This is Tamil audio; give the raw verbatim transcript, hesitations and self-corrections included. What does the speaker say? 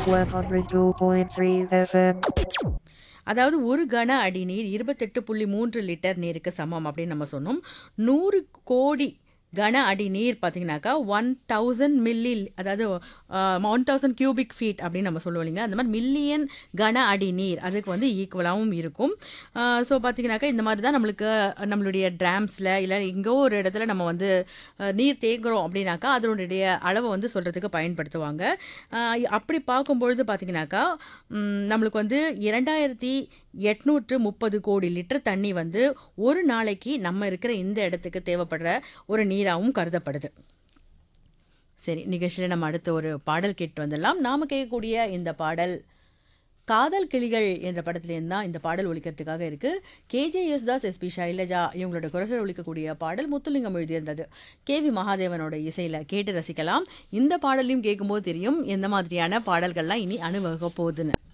one oh two point three F M. அதாவது ஒரு கன அடி நீர் இருபத்தெட்டு புள்ளி மூன்று லிட்டர் நீருக்கு சமம் அப்படின்னு நம்ம சொன்னோம். நூறு கோடி கன அடி நீர் பார்த்தீங்கன்னாக்கா ஒன் தௌசண்ட் மில்லி அதாவது ஒன் தௌசண்ட் கியூபிக் ஃபீட் அப்படின்னு நம்ம சொல்லுவோம் இல்லைங்க. அந்த மாதிரி மில்லியன் கன அடி நீர் அதுக்கு வந்து ஈக்குவலாகவும் இருக்கும். ஸோ பார்த்தீங்கன்னாக்கா இந்த மாதிரி தான் நம்மளுக்கு நம்மளுடைய ட்ராம்ஸில் இல்லை எங்கோ ஒரு இடத்துல நம்ம வந்து அஹ், நீர் தேங்குறோம் அப்படின்னாக்கா அதனுடைய அளவை வந்து சொல்கிறதுக்கு பயன்படுத்துவாங்க. அஹ், அப்படி பார்க்கும்பொழுது பார்த்தீங்கன்னாக்கா ம், நம்மளுக்கு வந்து இரண்டாயிரத்தி எட்நூற்று முப்பது கோடி லிட்டர் தண்ணி வந்து ஒரு நாளைக்கு நம்ம இருக்கிற இந்த இடத்துக்கு தேவைப்படுற ஒரு நீராகவும் கருதப்படுது. சரி, நிகழ்ச்சியில் நம்ம அடுத்த ஒரு பாடல் கேட்டு வந்துடலாம். நாம கேட்கக்கூடிய இந்த பாடல் காதல் கிளிகள் என்ற படத்துலேருந்து தான் இந்த பாடல் ஒலிக்கிறதுக்காக இருக்கு. கேஜே யேசுதாஸ், எஸ்பி சைலஜா இவங்களோட குரல்கள் ஒலிக்கக்கூடிய பாடல் முத்துலிங்கம் எழுதியிருந்தது. கேவி மகாதேவனோட இசையில் கேட்டு ரசிக்கலாம். இந்த பாடலையும் கேட்கும்போது தெரியும் எந்த மாதிரியான பாடல்கள்லாம் இனி அனுபவ போகுதுன்னு.